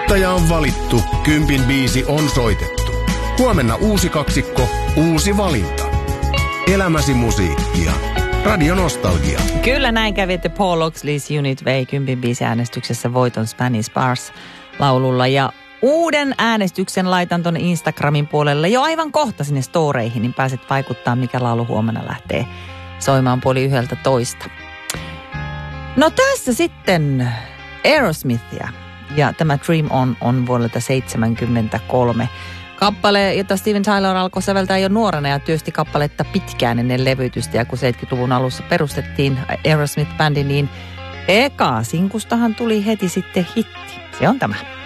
Voittaja on valittu, 10 biisi on soitettu. Huomenna uusi kaksikko, uusi valinta. Elämäsi musiikkia. Radio Nostalgia. Kyllä näin kävi, että Paul Oxley's Unit vei 10 biisi äänestyksessä voiton Spanish Bars -laululla. Ja uuden äänestyksen laitan tuonne Instagramin puolelle jo aivan kohta sinne storeihin, niin pääset vaikuttaa, mikä laulu huomenna lähtee soimaan 11:30. No tässä sitten Aerosmithia ja tämä Dream On vuodelta 1973. Kappale, jota Steven Tyler alkoi säveltää jo nuorena ja työsti kappaletta pitkään ennen levytystä. Ja kun 70-luvun alussa perustettiin Aerosmith-bändi, niin eka sinkustahan tuli heti sitten hitti. Se on tämä.